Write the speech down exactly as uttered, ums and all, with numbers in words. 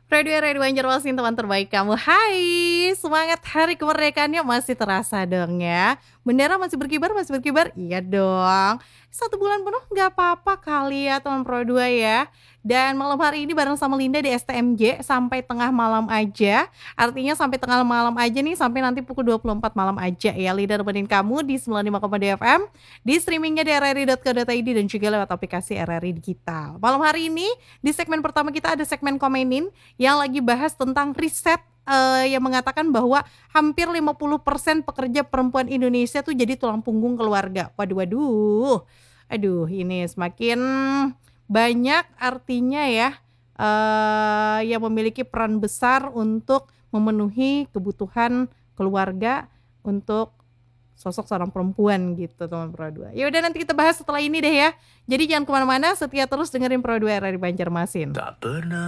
Radio Radio Banjarmasin, teman terbaik kamu. Hai, semangat hari kemerdekaannya masih terasa dong ya. Bendera masih berkibar, masih berkibar? Iya dong. Satu bulan penuh nggak apa-apa kali ya teman Pro dua ya. Dan malam hari ini bareng sama Linda di S T M J sampai tengah malam aja. Artinya sampai tengah malam aja nih, sampai nanti pukul dua puluh empat malam aja ya. Linda nemenin kamu di sembilan puluh lima koma dua F M, di streamingnya di r r i dot co dot i d dan juga lewat aplikasi R R I Digital. Malam hari ini di segmen pertama kita ada segmen komenin yang lagi bahas tentang riset uh, yang mengatakan bahwa hampir lima puluh persen pekerja perempuan Indonesia tuh jadi tulang punggung keluarga. Waduh, waduh. Aduh, ini semakin banyak artinya ya uh, yang memiliki peran besar untuk memenuhi kebutuhan keluarga untuk sosok seorang perempuan gitu teman Pro dua. Ya udah, nanti kita bahas setelah ini deh ya. Jadi jangan kemana-mana, setia terus dengerin Pro dua R R I Banjarmasin. Tak pernah